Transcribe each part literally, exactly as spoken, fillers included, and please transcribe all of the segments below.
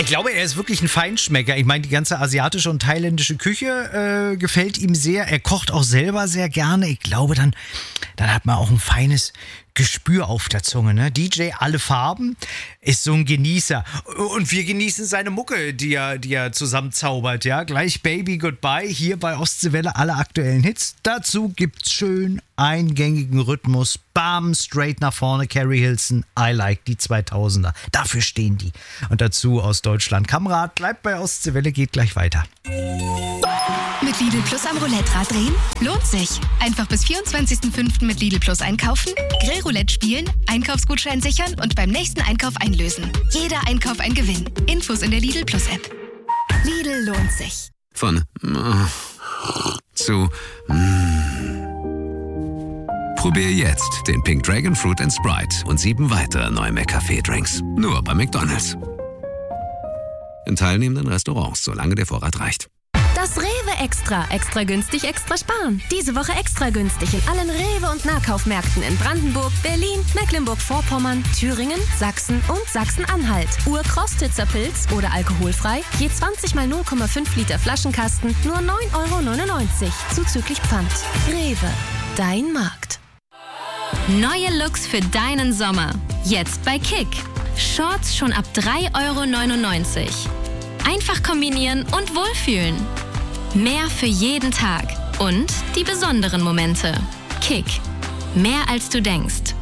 Ich glaube, er ist wirklich ein Feinschmecker. Ich meine, die ganze asiatische und thailändische Küche äh, gefällt ihm sehr. Er kocht auch selber sehr gerne. Ich glaube, dann, dann hat man auch ein feines Gespür auf der Zunge, ne? D J Alle Farben ist so ein Genießer. Und wir genießen seine Mucke, die er, die er zusammenzaubert, ja? Gleich Baby Goodbye, hier bei Ostseewelle alle aktuellen Hits. Dazu gibt's schön eingängigen Rhythmus. Bam, straight nach vorne, Carrie Hilson, I Like, die zweitausender. Dafür stehen die. Und dazu aus Deutschland. Kamerad, bleibt bei Ostseewelle, geht gleich weiter. Mit Lidl Plus am Roulette-Rad drehen? Lohnt sich. Einfach bis vierundzwanzigsten fünften mit Lidl Plus einkaufen, Grillroulette spielen, Einkaufsgutschein sichern und beim nächsten Einkauf einlösen. Jeder Einkauf ein Gewinn. Infos in der Lidl Plus App. Lidl lohnt sich. Von äh, zu äh. Probier jetzt den Pink Dragon Fruit and Sprite und sieben weitere neue McCafé-Drinks. Nur bei McDonald's. In teilnehmenden Restaurants, solange der Vorrat reicht. Das Rewe Extra. Extra günstig, extra sparen. Diese Woche extra günstig in allen Rewe- und Nahkaufmärkten in Brandenburg, Berlin, Mecklenburg-Vorpommern, Thüringen, Sachsen und Sachsen-Anhalt. Urkostitzer Pilz oder alkoholfrei, je zwanzig mal null Komma fünf Liter Flaschenkasten, nur neun Euro neunundneunzig, zuzüglich Pfand. Rewe, dein Markt. Neue Looks für deinen Sommer. Jetzt bei Kick. Shorts schon ab drei Euro neunundneunzig. Einfach kombinieren und wohlfühlen. Mehr für jeden Tag und die besonderen Momente. Kick. Mehr als du denkst.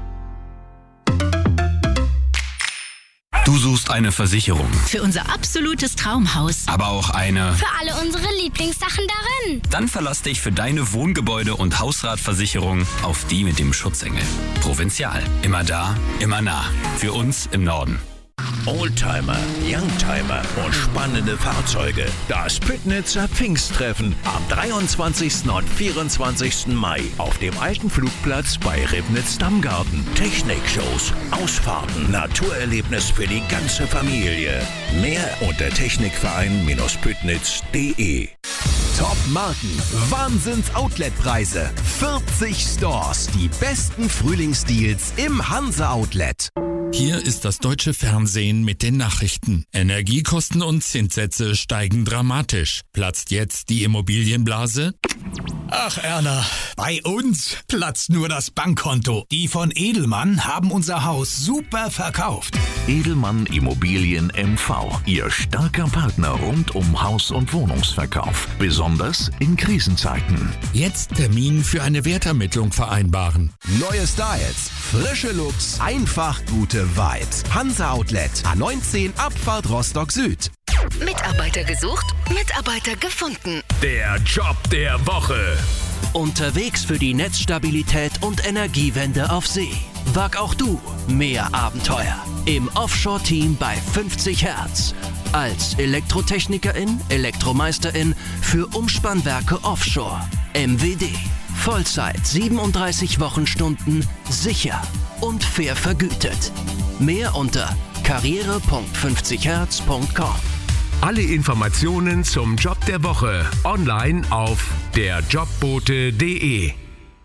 Du suchst eine Versicherung. Für unser absolutes Traumhaus. Aber auch eine... Für alle unsere Lieblingssachen darin. Dann verlass dich für deine Wohngebäude- und Hausratversicherung auf die mit dem Schutzengel. Provinzial. Immer da, immer nah. Für uns im Norden. Oldtimer, Youngtimer und spannende Fahrzeuge. Das Püttnitzer Pfingsttreffen am dreiundzwanzigsten und vierundzwanzigsten Mai auf dem alten Flugplatz bei Ribnitz-Dammgarten. Technikshows, Ausfahrten, Naturerlebnis für die ganze Familie. Mehr unter technikverein Püttnitz punkt de. Top-Marken, Wahnsinns-Outlet-Preise, vierzig Stores, die besten Frühlingsdeals im Hansa-Outlet. Hier ist das deutsche Fernsehen mit den Nachrichten. Energiekosten und Zinssätze steigen dramatisch. Platzt jetzt die Immobilienblase? Ach Erna, bei uns platzt nur das Bankkonto. Die von Edelmann haben unser Haus super verkauft. Edelmann Immobilien M V, Ihr starker Partner rund um Haus- und Wohnungsverkauf. Besonders in Krisenzeiten. Jetzt Termin für eine Wertermittlung vereinbaren. Neue Styles, frische Looks, einfach gute Vibes. Hansa Outlet, A neunzehn, Abfahrt Rostock Süd. Mitarbeiter gesucht, Mitarbeiter gefunden. Der Job der Woche. Unterwegs für die Netzstabilität und Energiewende auf See. Wag auch du mehr Abenteuer im Offshore-Team bei fünfzig Hertz. Als Elektrotechnikerin, Elektromeisterin für Umspannwerke Offshore. M W D. Vollzeit, siebenunddreißig Wochenstunden, sicher und fair vergütet. Mehr unter karriere punkt fünfzig hertz punkt com. Alle Informationen zum Job der Woche online auf der jobbote punkt de.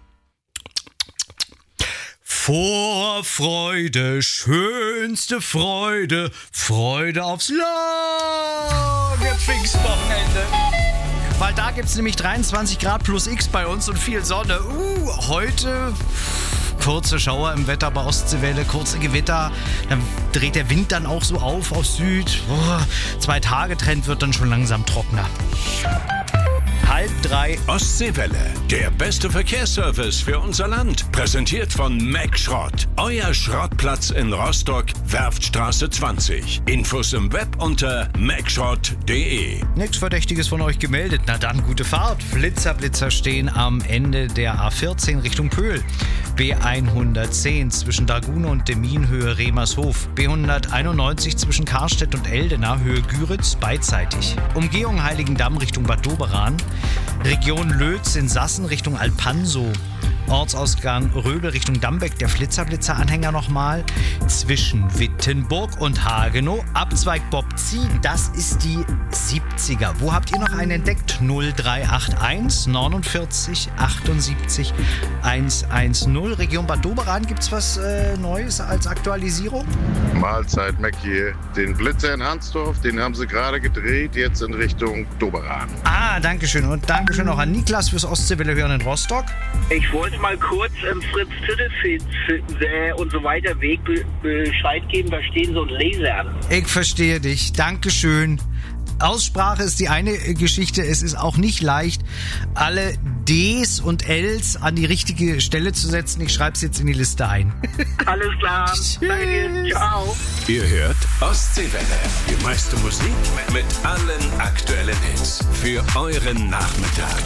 Vorfreude, schönste Freude, Freude aufs lange Pfingstwochenende. Weil da gibt es nämlich dreiundzwanzig Grad plus X bei uns und viel Sonne. Uh, heute kurze Schauer im Wetter bei Ostseewelle, kurze Gewitter. Dann dreht der Wind dann auch so auf aus Süd. Oh, zwei Tage Trend wird dann schon langsam trockener. Halb drei. Ostseewelle, der beste Verkehrsservice für unser Land. Präsentiert von Mack Schrott. Euer Schrottplatz in Rostock, Werftstraße zwanzig. Infos im Web unter mack schrott punkt de. Nichts Verdächtiges von euch gemeldet. Na dann, gute Fahrt. Flitzer, Blitzer stehen am Ende der A vierzehn Richtung Pöhl. B hundertzehn zwischen Dagune und Demmin Höhe Remershof. B hunderteinundneunzig zwischen Karstedt und Eldena Höhe Güritz beidseitig. Umgehung Heiligendamm Richtung Bad Doberan. Region Lötz in Sassen Richtung Alpanso. Ortsausgang Röbel Richtung Dambeck, der Flitzer-Blitzer-Anhänger nochmal. Zwischen Wittenburg und Hagenow, Abzweig Bob Ziegen, das ist die siebziger. Wo habt ihr noch einen entdeckt? null drei acht eins neunundvierzig achtundsiebzig hundertzehn. Region Bad Doberan, gibt's was äh, Neues als Aktualisierung? Mahlzeit, Mac hier. Den Blitzer in Hansdorf, den haben sie gerade gedreht, jetzt in Richtung Doberan. Ah, danke schön. Und danke schön auch an Niklas fürs Ostseewelle hören in Rostock. Ich wollte mal kurz im Fritz Tüttelfeld und so weiter Weg be Bescheid geben, da stehen so Lasern. Ich verstehe dich. Dankeschön. Aussprache ist die eine Geschichte. Es ist auch nicht leicht, alle Ds und Ls an die richtige Stelle zu setzen. Ich schreibe es jetzt in die Liste ein. Alles klar. Danke. Ciao. Ihr hört Ostseewelle. Die meiste Musik mit allen aktuellen Hits. Für euren Nachmittag.